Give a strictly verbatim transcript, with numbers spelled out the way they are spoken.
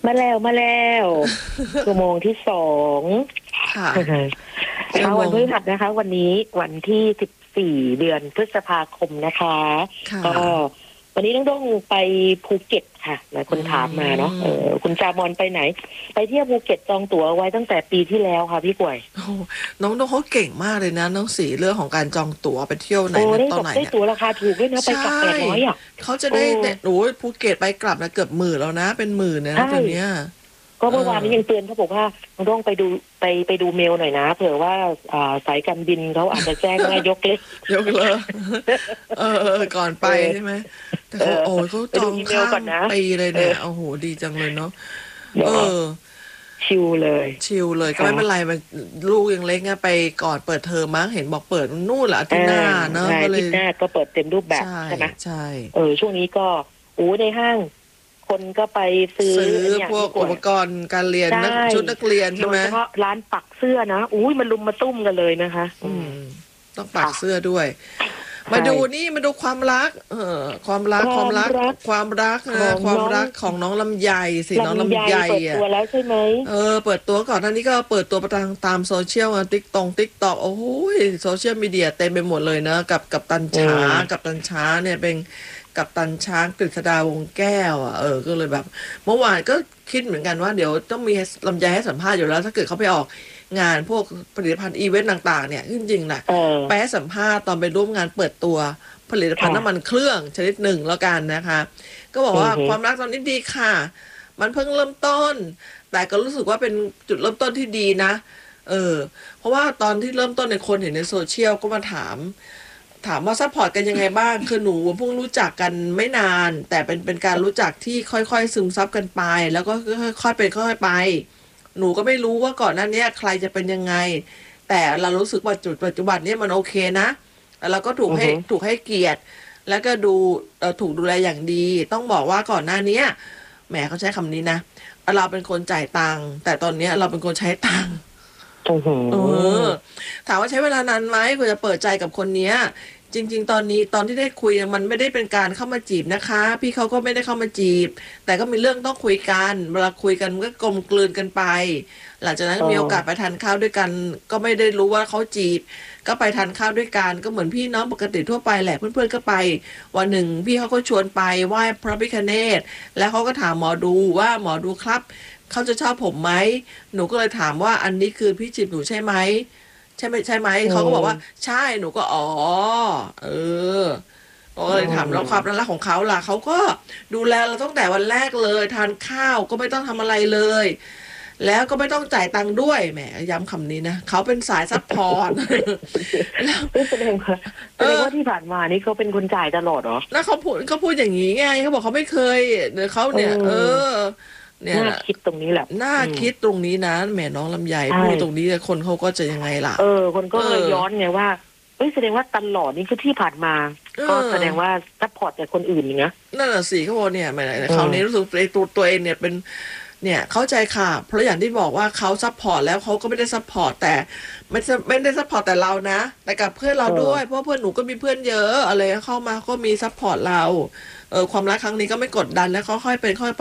มาแล้วมาแล้วชั่วโมงที่สองค่ะเช้าวันพฤหัสนะคะ วันนี้วันที่สิบสี่เดือนพฤษภาคมนะคะก็วันนี้น้องด้งไปภูเก็ตค่ะหลายคนถามมาเนาะเออคุณจามอนไปไหนไปเที่ยวภูเก็ตจองตั๋วไว้ตั้งแต่ปีที่แล้วค่ะพี่กวยน้องด้งเขาเก่งมากเลยนะน้องสีเรื่องของการจองตั๋วไปเที่ยวไหนตอนไหนเนี่ยได้ตั๋วราคาถูกด้วยนะไปกลับแปดร้อยอ่ะเขาจะได้เนี่ยโอ้ยภูเก็ตไปกลับนะเกือบหมื่นแล้วนะเป็นหมื่นนะตอนเนี้ยก็เมื่อวานนี้ยังเตือนเขาบอกว่าต้องไปดูไปไปดูเมลหน่อยนะเผื่อว่าสายการบินเขาอาจจะแจ้งว่ายกเลิกยกเลิกเออก่อนไปใช่ไหมแต่เขาโอ้ยเขาจองข้ามปีเลยเนี่ยโอ้โหดีจังเลยเนาะเออชิลเลยชิลเลยก็ไม่เป็นไรมันลูกยังเล็กไงไปก่อนเปิดเทอมมั้งเห็นบอกเปิดนู่นแหละอาทิตย์หน้าเนาะก็เลยอาทิตย์หน้าก็เปิดเต็มรูปแบบใช่ไหมใช่เออช่วงนี้ก็โอ้ในห้างคนก็ไปซื้อพวกอุปกรณ์การเรียนชุดนักเรียนใช่ไหมโดยเฉพาะร้านปักเสื้อนะอุ้ยมันลุมมาตุ้มกันเลยนะคะอืมต้องปักเสื้อด้วยมาดูนี่มาดูความรักเออความรักความรักความรักนะความรักของน้องลำไยสิน้องลำไยอ่ะเปิดตัวแล้วใช่ไหมเออเปิดตัวก่อนท่านี้ก็เปิดตัวประทางตามโซเชียลติ๊กตงติ๊กตอกโอ้โหโซเชียลมีเดียเต็มไปหมดเลยนะกับกับตันช้ากับตันช้าเนี่ยเป็นกับตันช้างกฤษดาวงแก้วอ่ะเออก็เลยแบบเมื่อวานก็คิดเหมือนกันว่าเดี๋ยวต้องมีลำไยให้สัมภาษณ์อยู่แล้วถ้าเกิดเขาไปออกงานพวกผลิตภัณฑ์อีเวนต์ต่างๆเนี่ยจริงๆนะไปให้สัมภาษณ์ตอนไปร่วมงานเปิดตัวผลิตภัณฑ์น้ำมันเครื่องชนิดหนึ่งแล้วกันนะคะก็บอกว่าความรักตอนนี้ดีค่ะมันเพิ่งเริ่มต้นแต่ก็รู้สึกว่าเป็นจุดเริ่มต้นที่ดีนะเออเพราะว่าตอนที่เริ่มต้นในคนเห็นในโซเชียลก็มาถามถามว่าซัพพอร์ตกันยังไงบ้างคือหนูเพิ่งรู้จักกันไม่นานแต่เป็นเป็นการรู้จักที่ค่อยๆซึมซับกันไปแล้วก็ค่อยๆเป็นค่อยๆไปหนูก็ไม่รู้ว่าก่อนหน้านี้ใครจะเป็นยังไงแต่เรารู้สึกว่าจุดปัจจุบันนี้มันโอเคนะแล้วเราก็ถูกให้ถูกให้เกียรติแล้วก็ดูถูกดูแลอย่างดีต้องบอกว่าก่อนหน้านี้แหมเขาใช้คำนี้นะเราเป็นคนจ่ายตังค์แต่ตอนนี้เราเป็นคนใช้ตังค์เออถามว่าใช้เวลานานไหมกว่าจะเปิดใจกับคนนี้จริงๆตอนนี้ตอนที่ได้คุยมันไม่ได้เป็นการเข้ามาจีบนะคะพี่เขาก็ไม่ได้เข้ามาจีบแต่ก็มีเรื่องต้องคุยกันเวลาคุยกันก็กลมกลืนกันไปหลังจากนั้นมีโอกาสไปทานข้าวด้วยกันก็ไม่ได้รู้ว่าเขาจีบก็ไปทานข้าวด้วยกันก็เหมือนพี่น้องปกติทั่วไปแหละเพื่อนๆก็ไปวันหนึ่งพี่เขาก็ชวนไปไหว้พระพิฆเนศแล้วเขาก็ถามหมอดูว่าหมอดูครับเขาจะชอบผมไหมหนูก็เลยถามว่าอันนี้คือพี่จีบหนูใช่ไหมใช่ไหมใช่ไหมเขาก็บอกว่าใช่หนูก็อ๋อเออก็เลยถามแล้วความรักของเขาล่ะเขาก็ดูแลเราตั้งแต่วันแรกเลยทานข้าวก็ไม่ต้องทำอะไรเลยแล้วก็ไม่ต้องจ่ายตังค์ด้วยแหมย้ำคำนี้นะเขาเป็นสายซัพพอร์ตแล้วแสดงว่าแสดงว่าที่ผ่านมานี่เขาเป็นคนจ่ายตลอดเหรอแล้วเขาพูดเขาพูดอย่างนี้ไงเขาบอกเขาไม่เคยเดี๋ยวเขาเนี่ยเออเนี่ยน่าคิดตรงนี้แหละน่าคิดตรงนี้นะแม่น้องลำไยพูดตรงนี้คนเขาก็จะยังไงล่ะเออคนก็เลยย้อนไงว่าเอ้ยแสดงว่าตลอดนี่คือที่ผ่านมาก็แสดงว่าซัพพอร์ตแต่คนอื่นอย่างเงี้ยนั่นแหละสิเขาบอกเนี่ยไม่ไหนเขานี้รู้สึกตัวตัวเองเนี่ยเป็นเนี่ยเข้าใจค่ะเพราะอย่างที่บอกว่าเขาซัพพอร์ตแล้วเขาก็ไม่ได้ซัพพอร์ตแต่ไม่ไม่ได้ซัพพอร์ตแต่เรานะแต่กับเพื่อนเราด้วยเพราะเพื่อนหนูก็มีเพื่อนเยอะอะไรเข้ามาก็มีซัพพอร์ตเราเออความรักครั้งนี้ก็ไม่กดดันแล้วค่อยๆเป็นค่อย